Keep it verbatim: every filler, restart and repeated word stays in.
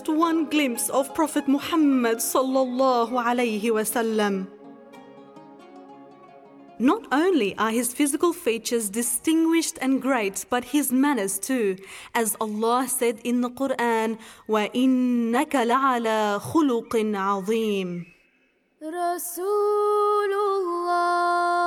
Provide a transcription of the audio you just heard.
just one glimpse of Prophet Muhammad sallallahu alayhi wasallam. Not only are his physical features distinguished and great, but his manners too. As Allah said in the Quran, وَإِنَّكَ لَعَلَى خُلُقٍ عَظِيمٍ. Rasulullah.